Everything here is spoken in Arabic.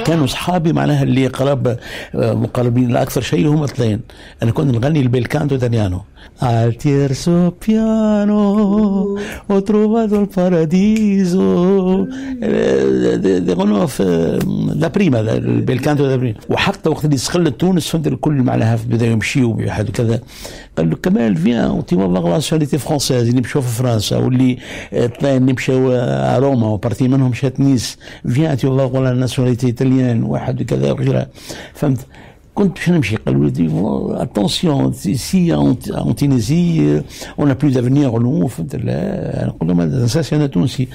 كانوا أصحابي معناها اللي قرب مقربين لأكثر شيء هم اثنين. أنا كنت نغني البيل كانتو إيطاليانو al terzo piano ho trovato il paradiso يغنوا في لا بريما البيل كانتو لا بريما. وحتى وقت اللي استقلت تونس فهمت الكل معناها بدأوا يمشيوا بواحد وكذا قال له كمال فيان وتي والله ناسيوناليتي فرونسيز اللي مشوا في فرنسا واللي اثنين اللي مشوا روما وبارتي منهم مشات نيس فيان تي والله ولا ناسيوناليتي ايطاليان واحد وكذا وغيرها فهمت. كنت باش نمشي قالوا لي اتونسيون سي اون تونسي اون ا بلو دافنيغ نو فهمت. لا نقول لهم هذا اساسي انا تونسي.